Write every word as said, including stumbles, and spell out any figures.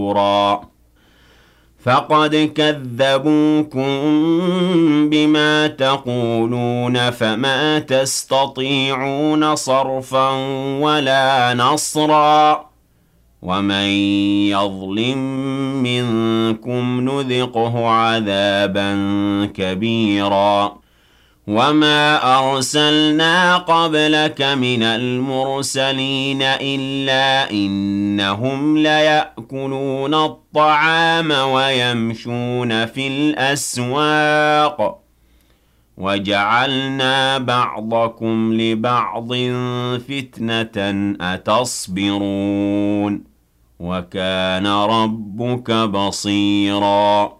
نفورا فقد كذبوكم بما تقولون فما تستطيعون صرفا ولا نصرا ومن يظلم منكم نذقه عذابا كبيرا وما أرسلنا قبلك من المرسلين إلا إنهم ليأكلون الطعام ويمشون في الأسواق وجعلنا بعضكم لبعض فتنة أتصبرون وكان ربك بصيراً